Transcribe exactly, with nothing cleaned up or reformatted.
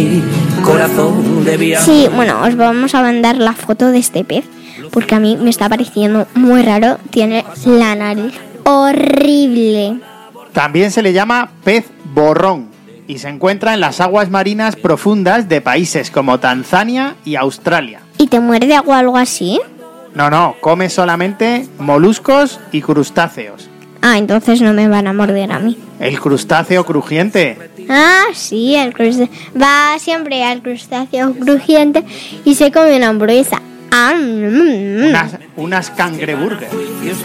Corazón de viaje. Sí, bueno, os vamos a mandar la foto de este pez, porque a mí me está pareciendo muy raro. Tiene la nariz horrible. También se le llama pez borrón y se encuentra en las aguas marinas profundas de países como Tanzania y Australia. ¿Y te muerde agua o algo así? No, no, come solamente moluscos y crustáceos. Ah, entonces no me van a morder a mí. El crustáceo crujiente. Ah, sí, el crustáceo. Va siempre al crustáceo crujiente y se come una hamburguesa. Ah, mm, mm. Unas, unas cangreburgers.